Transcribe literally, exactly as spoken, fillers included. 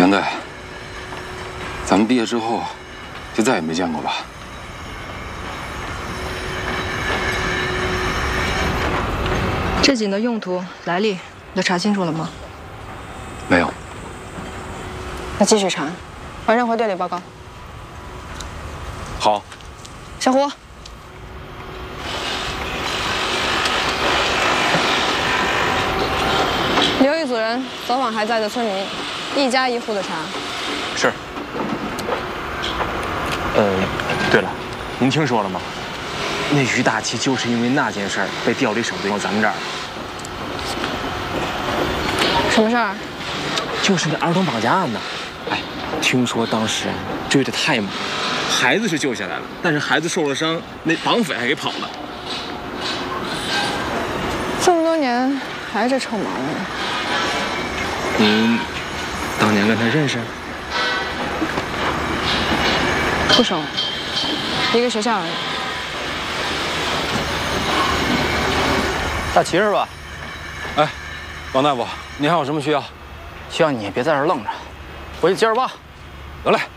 梁队，咱们毕业之后就再也没见过吧？ 这井的用途、来历，你都查清楚了吗？ 没有。 那继续查，晚上回队里报告。 好。 小胡。 留一组人走访还在的村民，一家一户的查。 是。呃，对了，您听说了吗？那于大奇就是因为那件事儿被调离省队到咱们这儿。 什么事儿？ 就是那儿童绑架案呢。哎，听说当时追得太猛，孩子是救下来了，但是孩子受了伤，那绑匪还给跑了。 这么多年还是臭毛病。 您当年跟他认识？ 不熟，一个学校而已。 大齐是吧？ 哎，王大夫，您还有什么需要？ 希望你别在这儿愣着，回去接着报。 得嘞。